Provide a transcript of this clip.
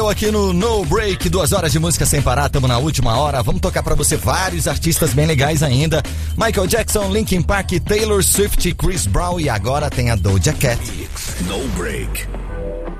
Aqui no No Break, 2 horas de música sem parar, tamo na última hora. Vamos tocar pra você vários artistas bem legais ainda. Michael Jackson, Linkin Park, Taylor Swift, Chris Brown e agora tem a Doja Cat. No Break.